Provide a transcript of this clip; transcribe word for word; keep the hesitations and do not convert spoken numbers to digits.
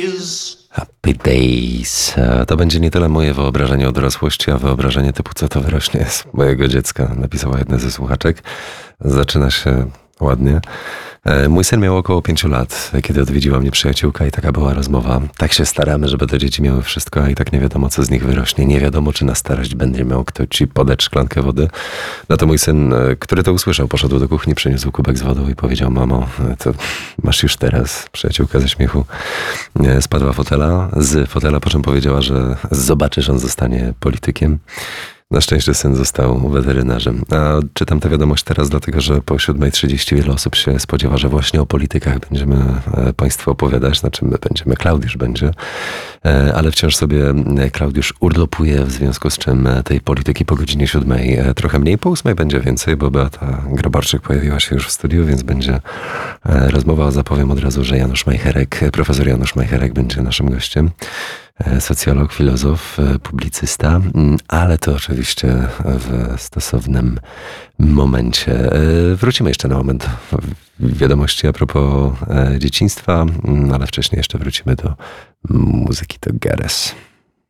Happy Days. To będzie nie tyle moje wyobrażenie o dorosłości, a wyobrażenie typu co to wyrośnie z mojego dziecka, napisała jedna ze słuchaczek. Zaczyna się ładnie. Mój syn miał około pięciu lat, kiedy odwiedziła mnie przyjaciółka i taka była rozmowa. Tak się staramy, żeby te dzieci miały wszystko, a i tak nie wiadomo, co z nich wyrośnie. Nie wiadomo, czy na starość będzie miał kto ci podać szklankę wody. No to mój syn, który to usłyszał, poszedł do kuchni, przyniósł kubek z wodą i powiedział: mamo, to masz już teraz. Przyjaciółka ze śmiechu spadła fotela, z fotela, po czym powiedziała, że zobaczysz, on zostanie politykiem. Na szczęście syn został weterynarzem. A czytam tę wiadomość teraz, dlatego że po siódmej trzydzieści wiele osób się spodziewa, że właśnie o politykach będziemy Państwu opowiadać, znaczy my będziemy, Klaudiusz będzie, ale wciąż sobie Klaudiusz urlopuje, w związku z czym tej polityki po godzinie siódmej trochę mniej, po ósmej będzie więcej, bo Beata Grabarczyk pojawiła się już w studiu, więc będzie rozmowa. Zapowiem od razu, że Janusz Majcherek, profesor Janusz Majcherek będzie naszym gościem. Socjolog, filozof, publicysta, ale to oczywiście w stosownym momencie. Wrócimy jeszcze na moment wiadomości a propos dzieciństwa, ale wcześniej jeszcze wrócimy do muzyki, to Gares.